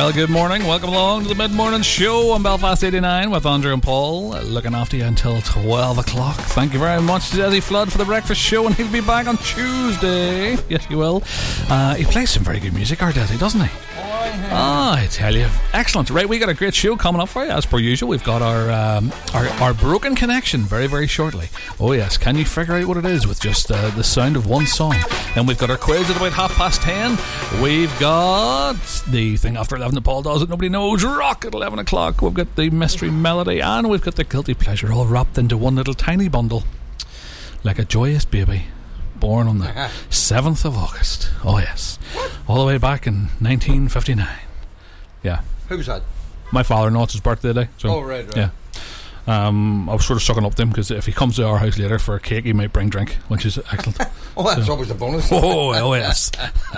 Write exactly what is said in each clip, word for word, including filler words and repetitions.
Well, good morning. Welcome along to the Mid-Morning Show on Belfast eighty-nine with Andrew and Paul, looking after you until twelve o'clock. Thank you very much to Desi Flood for the breakfast show, and he'll be back on Tuesday. Yes, he will. Uh, he plays some very good music, our Desi, doesn't he? Oh, I tell you. Excellent. Right, we got a great show coming up for you. As per usual, we've got our, um, our our broken connection very, very shortly. Oh, yes. Can you figure out what it is with just uh, the sound of one song? Then we've got our quiz at about half past ten. We've got the thing after eleven that Paul does it. Nobody knows. Rock at eleven o'clock. We've got the mystery melody. And we've got the guilty pleasure all wrapped into one little tiny bundle. Like a joyous baby. Born on the seventh of August. Oh, yes. What? All the way back in nineteen fifty-nine. Yeah. Who was that? My father-in-law, it's his birthday today. So, oh, right, right. Yeah. Um, I was sort of sucking up to him because if he comes to our house later for a cake, he might bring drink, which is excellent. Oh, that's so, always a bonus. Oh, oh yes.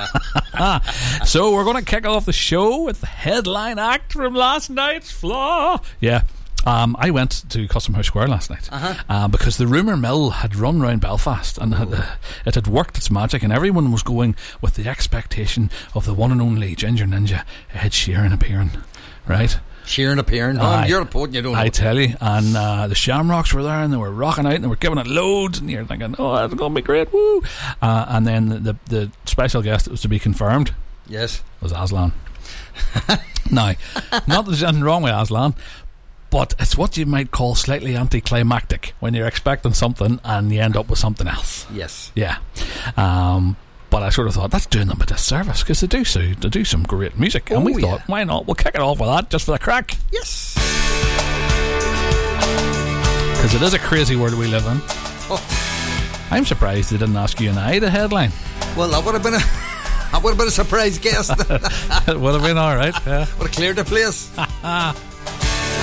So we're going to kick off the show with the headline act from last night's Flaw. Yeah. Um, I went to Custom House Square last night uh-huh. uh, because the rumour mill had run round Belfast and had, uh, it had worked its magic, and everyone was going with the expectation of the one and only Ginger Ninja Ed Sheeran appearing, right? Sheeran appearing. Oh, uh, you're a poet and you don't know. I tell you. And uh, the Shamrocks were there and they were rocking out and they were giving it loads, and you're thinking, oh, that's going to be great, woo. Uh, and then the, the special guest that was to be confirmed yes was Aslan. Now, not that there's anything wrong with Aslan, but it's what you might call slightly anticlimactic when you're expecting something and you end up with something else. Yes. Yeah. Um, but I sort of thought that's doing them a disservice because they do so they do some great music, and oh, we yeah. thought, why not? We'll kick it off with that just for the crack. Yes. Because it is a crazy world we live in. Oh. I'm surprised they didn't ask you and I the headline. Well, that would have been a that would have been a surprise guest. It would have been all right. Yeah. Would have cleared the place.